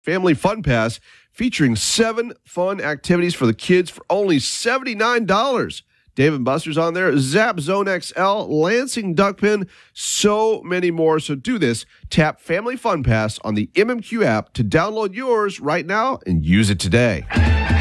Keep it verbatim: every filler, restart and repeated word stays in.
Family Fun Pass featuring seven fun activities for the kids for only seventy-nine dollars. Dave and Buster's on there, Zap Zone X L, Lansing Duckpin, so many more. So do this. Tap Family Fun Pass on the M M Q app to download yours right now and use it today.